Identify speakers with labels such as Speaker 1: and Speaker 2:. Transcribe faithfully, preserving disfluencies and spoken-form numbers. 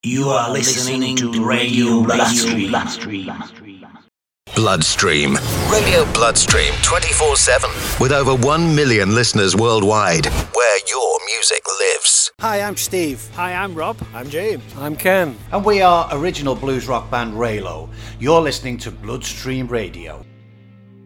Speaker 1: You are listening to Radio Bloodstream.
Speaker 2: Bloodstream. Radio Bloodstream twenty-four seven. With over one million listeners worldwide. Where your music lives.
Speaker 3: Hi, I'm Steve.
Speaker 4: Hi, I'm Rob.
Speaker 5: I'm James.
Speaker 6: I'm Ken.
Speaker 3: And we are original blues rock band Raylo. You're listening to Bloodstream Radio.